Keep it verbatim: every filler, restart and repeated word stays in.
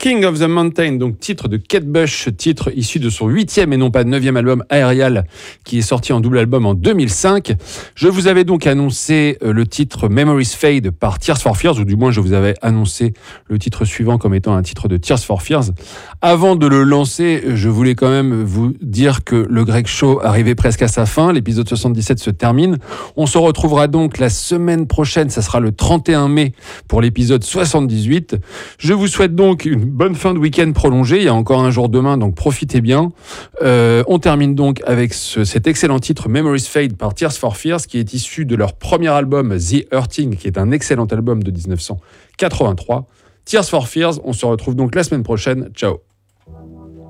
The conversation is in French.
King of the Mountain, donc titre de Kate Bush, titre issu de son huitième et non pas neuvième album Aerial, qui est sorti en double album en deux mille cinq. Je vous avais donc annoncé le titre Memories Fade par Tears for Fears, ou du moins je vous avais annoncé le titre suivant comme étant un titre de Tears for Fears. Avant de le lancer, je voulais quand même vous dire que le Greg Show arrivait presque à sa fin, l'épisode soixante-dix-sept se termine. On se retrouvera donc la semaine prochaine, ça sera le trente et un mai pour l'épisode soixante-dix-huit. Je vous souhaite donc une bonne fin de week-end prolongée. Il y a encore un jour demain, donc profitez bien. Euh, on termine donc avec ce, cet excellent titre Memories Fade par Tears for Fears, qui est issu de leur premier album The Hurting, qui est un excellent album de dix-neuf cent quatre-vingt-trois. Tears for Fears, on se retrouve donc la semaine prochaine. Ciao.